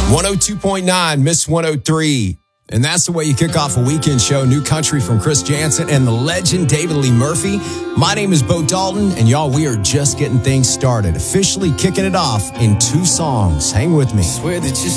102.9, Miss 103. And that's the way you kick off a weekend show. New country from Chris Janson and the legend David Lee Murphy. My name is Bo Dalton, and y'all, we are just getting things started. Officially kicking it off in 2 songs. Hang with me. Swear that you're